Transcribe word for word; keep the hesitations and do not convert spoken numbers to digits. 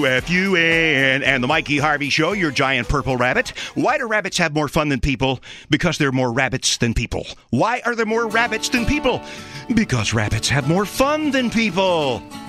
F U N and the Mikey Harvey Show, your giant purple rabbit. Why do rabbits have more fun than people? Because there are more rabbits than people. Why are there more rabbits than people? Because rabbits have more fun than people.